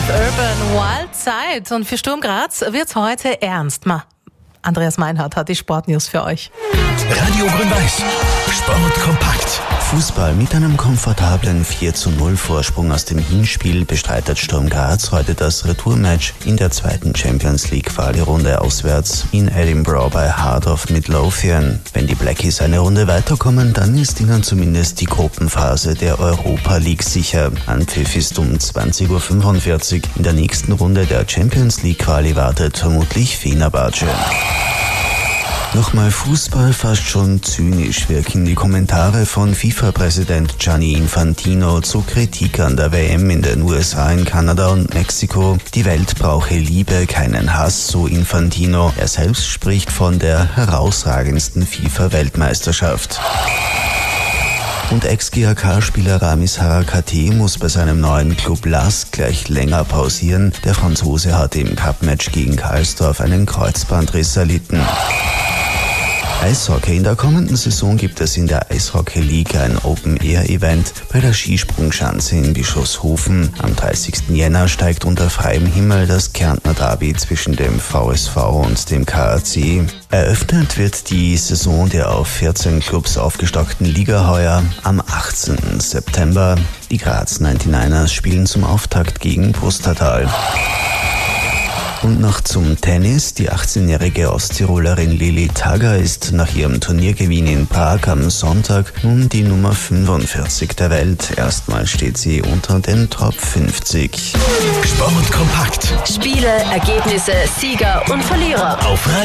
Urban Wild Side. Und für Sturm Graz wird's heute ernst. Andreas Meinhardt hat die Sportnews für euch. Radio Grün-Weiß. Sport kompakt. Fußball mit einem komfortablen 4:0 Vorsprung aus dem Hinspiel bestreitet Sturm Graz heute das Retourmatch in der zweiten Champions League Quali-Runde auswärts in Edinburgh bei Heart of Midlothian. Wenn die Blackies eine Runde weiterkommen, dann ist ihnen zumindest die Gruppenphase der Europa League sicher. Anpfiff ist um 20:45 Uhr. In der nächsten Runde der Champions League Quali wartet vermutlich Fenerbahce. Nochmal Fußball, fast schon zynisch wirken die Kommentare von FIFA-Präsident Gianni Infantino zur Kritik an der WM in den USA, in Kanada und Mexiko. Die Welt brauche Liebe, keinen Hass, so Infantino. Er selbst spricht von der herausragendsten FIFA-Weltmeisterschaft. Und Ex-GAK-Spieler Ramis Harakati muss bei seinem neuen Club LASK gleich länger pausieren. Der Franzose hatte im Cup-Match gegen Karlsdorf einen Kreuzbandriss erlitten. Eishockey. In der kommenden Saison gibt es in der Eishockey League ein Open-Air-Event bei der Skisprungschanze in Bischofshofen. Am 30. Jänner steigt unter freiem Himmel das Kärntner Derby zwischen dem VSV und dem KAC. Eröffnet wird die Saison der auf 14 Clubs aufgestockten Liga heuer am 18. September. Die Graz 99ers spielen zum Auftakt gegen Pustertal. Und noch zum Tennis. Die 18-jährige Osttirolerin Lili Tagger ist nach ihrem Turniergewinn in Prag am Sonntag nun die Nummer 45 der Welt. Erstmal steht sie unter den Top 50. Sport kompakt. Spiele, Ergebnisse, Sieger und Verlierer. Auf